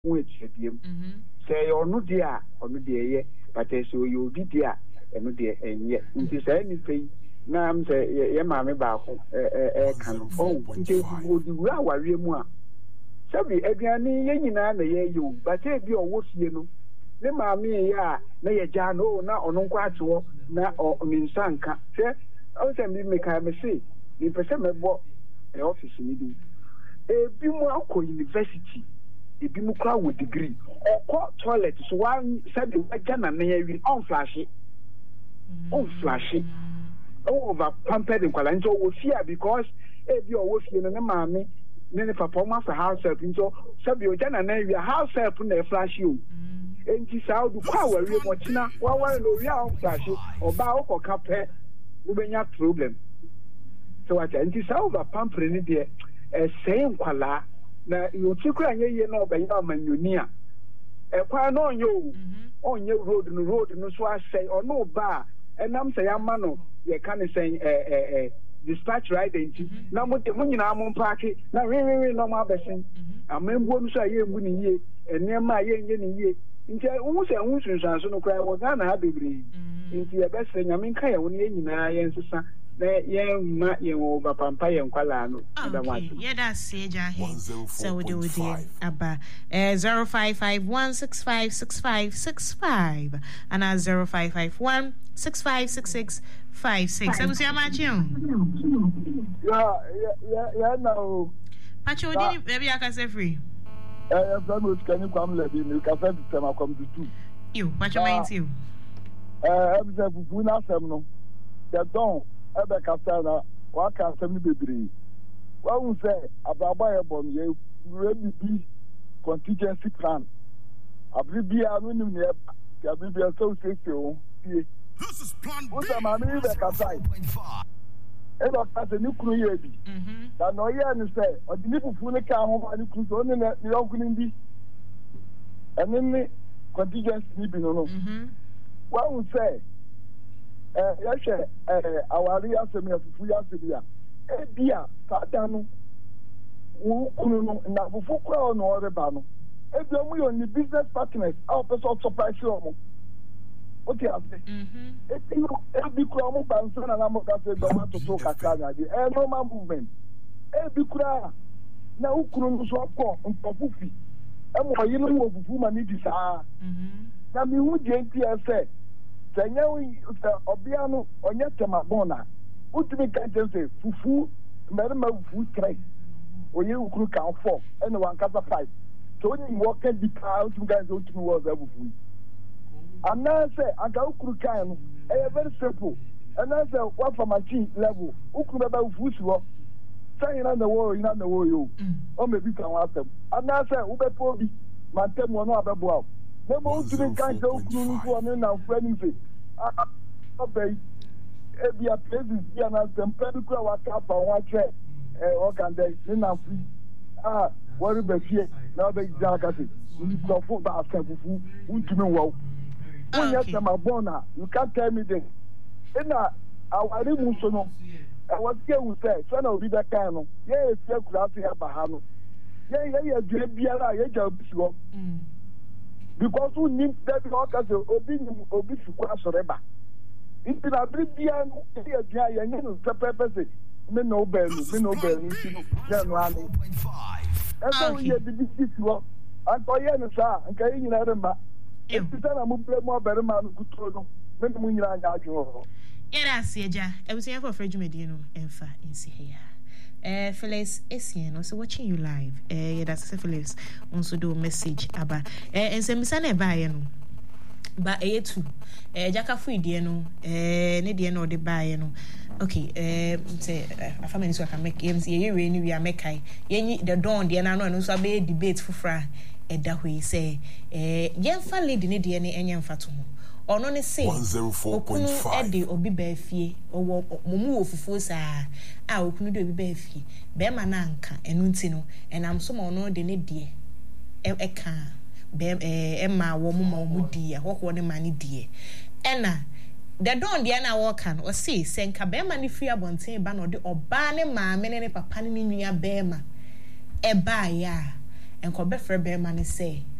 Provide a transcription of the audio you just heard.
which say or no dear or no dear, but so you did dear and no dear, and yet it is anything. Now I'm saying, yeah, mammy, about can would you our more. Sabi, Ediani, Yenina, you, but if you're what you know. Ne maami ya na ye jano na ono kwato na o minsanka se o se mi meka me se ni pese me bo e office ni du e bi mu akọ university e bi mu kwa with degree okọ toilet so one said the jana na ye wi on flash over pampered in kwala nso wo fear because e bi o wo fie no ne maami ne papa ma for house help nso sabi o jana na wi house help na flash you enti saa du kwa wari mo china wa no wi a flash oba o koka pe wo benya problem so what enti saa over pamper ni de say nkwala na yo tikura nye na obenya amanyoni a kwa na onye road no so asay ono ba enam say ama no ye kan say dispatch rider enti na mo nyina mo park na we no ma besin amembo no so aye mbu ni ye enema aye nye ni ye nti wo se hu sunsan so no kra wo ga na ha bebre nti ye bese nyame nka ye wo ne nyina ye nsesa na ye ma ye wo ba pampa ye nkwala no da wa ye da se ja he so we do aba 0551656565 and 0551656656 abusi amachi on ya no pacho di baby akase free famous can you come let me cafe system come to two you what you mind you fufu na sem no the don ebe kasana wa ka sem ni bebre wa hu say ababa e bom ye ready contingency plan abri anu ni ne ya bi so say o this is plan B be kasai eba kase ni kuru ye bi da no ye ni say odini fufu ni ka ho ba ni kuru so ni yonkuni bi enni contingency ni bi no wa hu say ya she awari asemi fufu ya sebia ebia sadanu wo kunu no na fufu kwa no oreba no ebia mu yo ni business partners our person surprise you okay after ebi kura mo banso na mo ka se do ma to kakra na de normal movement ebi kura na ukuru no so akọ mpofufi e mo yinu wo fufu ma ni di saa na mi hu je ntia senya obia no onye tema bona utimi ka je fufu mere ma fufu 3 oye ukuru ka 4 ene wan kasa 5 so ni mo ka di ka utimi ka je utimi wo za fufu and now say aga ukuru kan no very simple and now say what for machine level ukuru ba fufu wo say na wo yo o me bi kan wa sem and now say wo be po bi mantem wo no abebo nebo utimi kan je ukuru no no na friend say obey ebia places bia na tempered kwa wakapa wa che organ dey na free worry be fear na be jakati ni so for ba asafufu untumi wo unya tema bona you can't tell me this ina awari mu so no awake wu say so na obi da kan no ye efia kura so ya ba ha no ye due biara ye ja obiwo because we need that because obi fikwa soreba intina bibia no ye dua ye no purpose me no belu sinu ya no ani eso ye bibisi wo anto ye no sa nka ye nyina remba etisa na mu ble mo bere ma no kutro no me no nyina anya adwo ye da se eja ebusia for frejumedi no emfa insi heya Phyllis Essien, so watching you live. That's Phyllis. Also do message about. And some son buy no. But too. Jacka free dear no. Ne dear no de buy no. Okay. Say a family so I can make MCA. We are making. The dawn dear no and also be debate for fra. That way say. Young fan lady ne dear ne young fatumo. Ono ne say 104.5 ede obi ba fie owo mumu ofufu saa okunu de obi ba fie be ma na nka enu nti no enam so ma ono de ne die eka be ma wo mu ma mu die hokwo ne ma ne die ena the don de na wo kan o say senka be ma ne fie abonten ba no de oba ne ma me ne papa ne nua be ma e ba ya nkɔbɛfrɛ bɛrima ne sɛ